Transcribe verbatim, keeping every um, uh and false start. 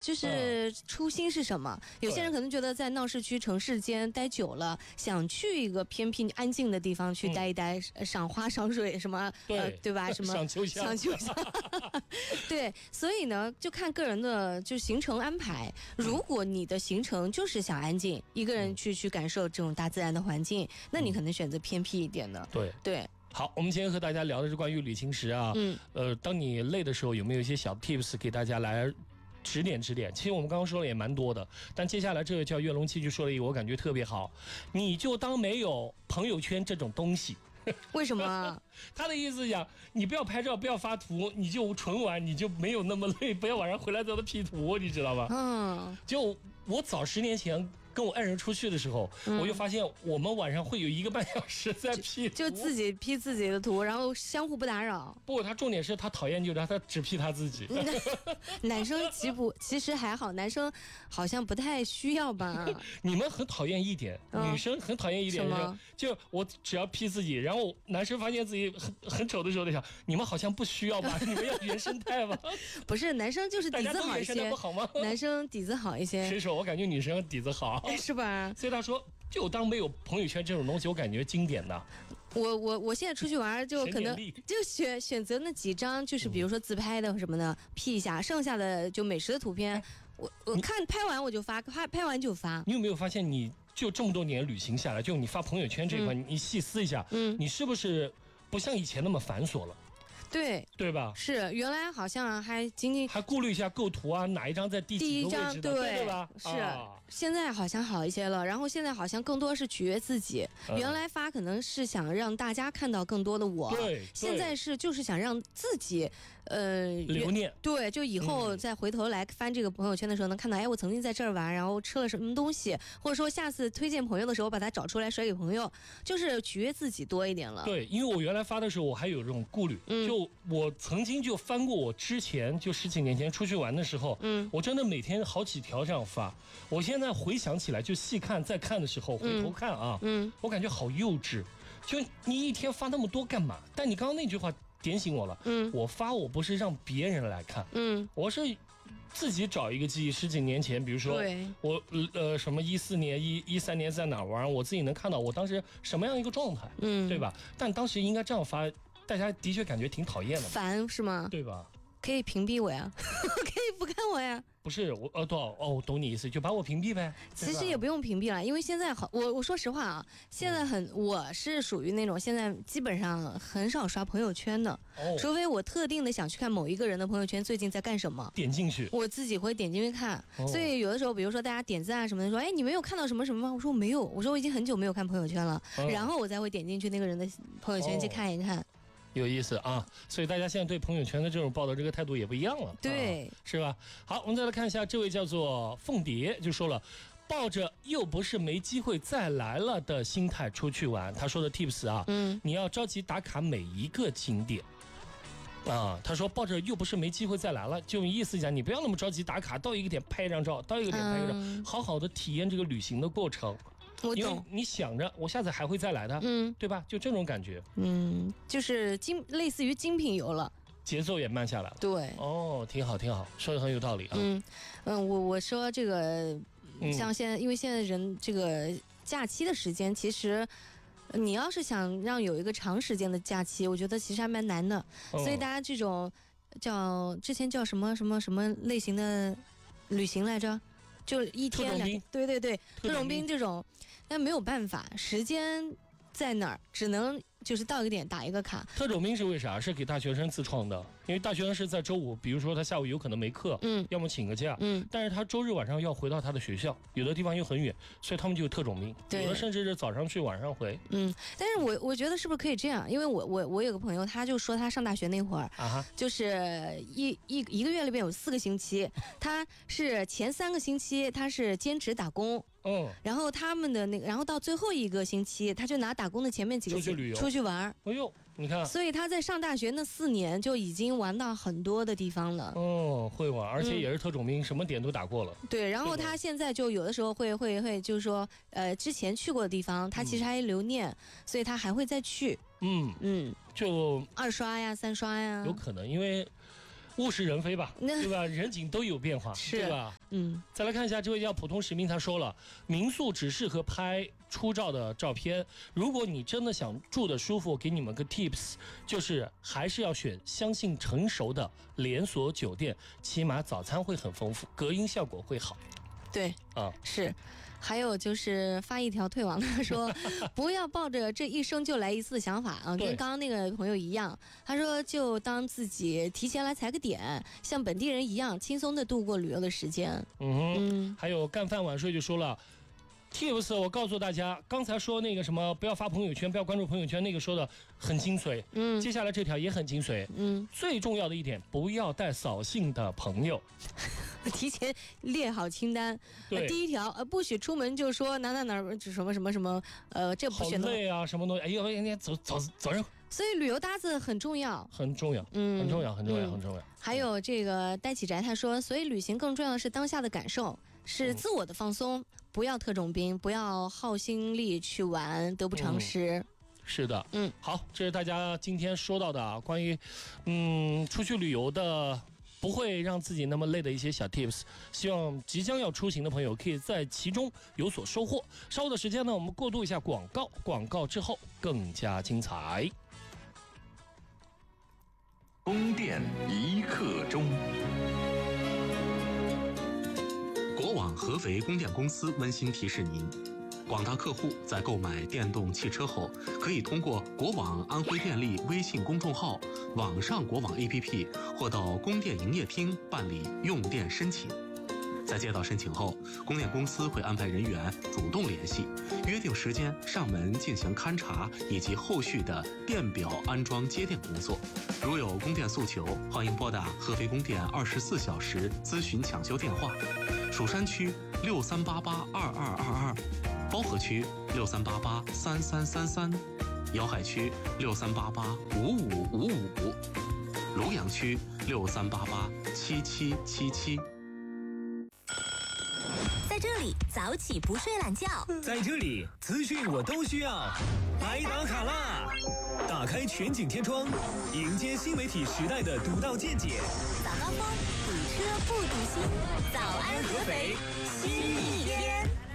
就是初心是什么？有些人可能觉得在闹市区、城市间待久了，想去一个偏僻安静的地方去待一待，嗯、赏花赏水什么， 对、 呃、对吧？什么赏秋香， 赏秋香。对，所以呢，就看个人的就行程安排。如果你的行程就是想安静，一个人去去感受这种大自然的环境，那你可能选择偏僻一点的。 对对。 好，我们今天和大家聊的是关于旅行时啊，嗯，呃，当你累的时候，有没有一些小 tips 给大家来指点指点？其实我们刚刚说了也蛮多的，但接下来这个叫岳龙七就说了一个我感觉特别好，你就当没有朋友圈这种东西。 为什么？ 他的意思讲，你不要拍照，不要发图，你就纯玩，你就没有那么累，不要晚上回来在那 P 图，你知道吧？嗯，就我早十年前跟我爱人出去的时候，嗯、我就发现我们晚上会有一个半小时在 P 图， 就, 就自己 P 自己的图，然后相互不打扰。 不，他重点是他讨厌就他他只 P 他自己。 男生其不其实还好，男生好像不太需要吧？ 你们很讨厌一点，嗯、女生很讨厌一点， 什么？ 就我只要 P 自己，然后男生发现自己很很丑的时候，在想你们好像不需要吧？你们要原生态吧？ 不是，男生就是底子好一些， 不好吗？ 男生底子好一些。 谁说？我感觉女生底子好， 是吧？ 所以他说，就当没有朋友圈这种东西，我感觉经典的。 我我我现在出去玩就可能就选选择那几张，就是比如说自拍的什么的 P 一下，剩下的就美食的图片，我我看拍完我就发，拍拍完就发。 你有没有发现，你就这么多年旅行下来，就你发朋友圈这一块，嗯、你细思一下，嗯，你是不是不像以前那么繁琐了？ 对对吧？ 是原来好像还仅仅还顾虑一下构图啊，哪一张在第几个位置的，对, 对吧？ 是、啊、现在好像好一些了，然后现在好像更多是取悦自己。嗯、原来发可能是想让大家看到更多的我， 对， 现在是就是想让自己呃留念。 对，就以后再回头来翻这个朋友圈的时候，能看到，哎，我曾经在这儿玩，然后吃了什么东西，或者说下次推荐朋友的时候，把它找出来甩给朋友，就是取悦自己多一点了。 对，因为我原来发的时候，我还有这种顾虑，嗯、就我曾经就翻过我之前就十几年前出去玩的时候，嗯，我真的每天好几条这样发。我现在回想起来，就细看再看的时候，回头看啊，嗯，我感觉好幼稚。就你一天发那么多干嘛？但你刚刚那句话点醒我了，嗯，我发我不是让别人来看，嗯，我是自己找一个记忆，十几年前，比如说我呃什么一四年一一三年在哪玩，我自己能看到我当时什么样一个状态，嗯，对吧？但当时应该这样发。大家的确感觉挺讨厌的， 烦是吗？ 对吧？ 可以屏蔽我呀，可以不看我呀。 不是我呃，多少哦，我懂你意思，就把我屏蔽呗。 其实也不用屏蔽了，因为现在好，我我说实话啊，现在很，我是属于那种现在基本上很少刷朋友圈的，哦、除非我特定的想去看某一个人的朋友圈最近在干什么， 点进去， 我自己会点进去看。哦、所以有的时候，比如说大家点赞啊什么的，说，哎，你没有看到什么什么吗？我说我没有，我说我已经很久没有看朋友圈了，哦、然后我才会点进去那个人的朋友圈去看一看。哦有意思啊，所以大家现在对朋友圈的这种报道这个态度也不一样了， 对、啊， 是吧？好，我们再来看一下这位叫做凤蝶，就说了，抱着又不是没机会再来了的心态出去玩。他说的 tips 啊，嗯，你要着急打卡每一个景点。啊，他说抱着又不是没机会再来了，就意思讲你不要那么着急打卡，到一个点拍一张照，到一个点拍一张照，嗯、好好的体验这个旅行的过程。 我懂， 因为你想着我下次还会再来的，嗯，对吧？就这种感觉， 嗯，就是精类似于精品游了， 节奏也慢下来了。 对， 哦，挺好，挺好，说的很有道理啊。 嗯嗯，我我说这个，像现在，因为现在人这个假期的时间，其实你要是想让有一个长时间的假期，我觉得其实还蛮难的。哦、所以大家这种叫之前叫什么什么什么类型的旅行来着？就一天两天，对对对，特种兵这种。但没有办法，时间在哪儿，只能就是到一个点打一个卡。 特种兵是为啥？是给大学生自创的，因为大学生是在周五，比如说他下午有可能没课，嗯，要么请个假，嗯，但是他周日晚上要回到他的学校，有的地方又很远，所以他们就有特种兵，有的甚至是早上去晚上回。 嗯，但是我我觉得是不是可以这样？因为我我我有个朋友，他就说他上大学那会儿啊，就是一一一个月里边有四个星期，他是前三个星期他是兼职打工。嗯，然后他们的那个，然后到最后一个星期，他就拿打工的前面几个出去旅游， 出去玩。 哎呦，你看， 所以他在上大学那四年就已经玩到很多的地方了。 哦，会玩，而且也是特种兵，嗯、什么点都打过了。 对，然后他现在就有的时候会会会，就是说，呃，之前去过的地方，他其实还留念，嗯、所以他还会再去。嗯嗯， 就二刷呀，三刷呀， 有可能，因为。 物是人非吧，对吧？人景都有变化，对吧？ 嗯。 再来看一下这位叫普通市民，他说了，民宿只适合拍出照的照片。如果你真的想住得舒服，给你们个 tips， 就是还是要选相信成熟的连锁酒店，起码早餐会很丰富，隔音效果会好。 对，啊，是。还有就是发一条退网的说，不要抱着这一生就来一次的想法啊，跟刚刚那个朋友一样。他说就当自己提前来踩个点，像本地人一样轻松的度过旅游的时间。 嗯嗯。还有干饭晚睡就说了 ，tips 我告诉大家，刚才说那个什么不要发朋友圈，不要关注朋友圈，那个说的很精髓。嗯。接下来这条也很精髓。嗯。最重要的一点，不要带扫兴的朋友。 提前列好清单。 对， 第一条，呃，不许出门就说哪哪哪什么什么什么，呃，这不选。 好累啊，什么东西？哎呦，人家走走走人。 所以旅游搭子很重要， 很重要，嗯，很重要，很重要，很重要。 还有这个戴启宅他说，所以旅行更重要的是当下的感受，是自我的放松，不要特种兵，不要耗心力去玩，得不偿失。 是的，嗯，好，这是大家今天说到的啊，关于嗯出去旅游的。不会让自己那么累的一些小 tips， 希望即将要出行的朋友可以在其中有所收获。稍后的时间呢，我们过渡一下广告，广告之后更加精彩。 宫殿一刻钟。国网合肥供电公司温馨提示您。广大客户在购买电动汽车后，可以通过国网安徽电力微信公众号、网上国网 A P P 或到供电营业厅办理用电申请。在接到申请后，供电公司会安排人员主动联系，约定时间上门进行勘查以及后续的电表安装接电工作。如有供电诉求，欢迎拨打合肥供电二十四小时咨询抢修电话：蜀山区六三八八二二二二。包河区六三八八三三三三，瑶海区六三八八五五五五，庐阳区六三八八七七七七。 在这里早起不睡懒觉， 在这里资讯我都需要，来打卡啦！打开全景天窗，迎接新媒体时代的独到见解。 早高峰，堵车不堵心，早安合肥，新一天。